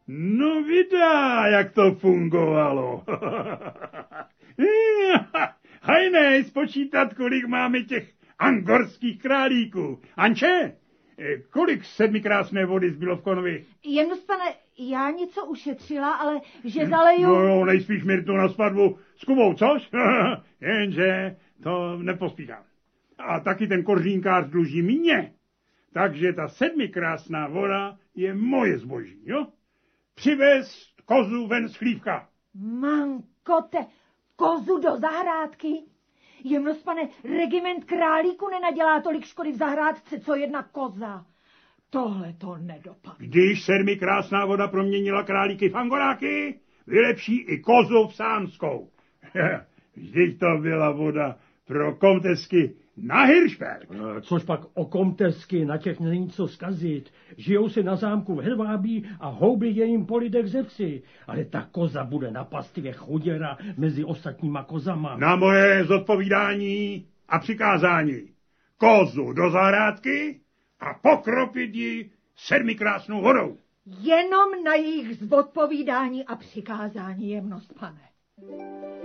No vydá, jak to fungovalo. Hajnej spočítat, kolik máme těch angorských králíků. Anče, kolik sedmikrásné vody zbylo v konvi? Jemnost, pane, já něco ušetřila, ale že zaleju... No, nejspíš Mirtu na svatbu s Kubou, což? Jenže to nepospíchám. A taky ten kořínkář dluží mě. Takže ta sedmikrásná voda je moje zboží, jo? Přivez kozu ven z chlívka. Mankote, kozu do zahrádky? Jemnost, pane, regiment králíku nenadělá tolik škody v zahrádce, co jedna koza. Tohle to nedopadne. Když sedmikrásná voda proměnila králíky v angoráky, vylepší i kozu v sánskou. Vždyť to byla voda pro komtesky na Hiršberg. Což pak o komtesky, na těch není co zkazit. Žijou si na zámku v Hedvábí a houbí je jim po lidech zevci. Ale ta koza bude na pastvě chuděra mezi ostatníma kozama. Na moje zodpovídání a přikázání. Kozu do zahrádky a pokropit ji sedmikrásnou vodou. Jenom na jejich zodpovídání a přikázání, jemnost, pane.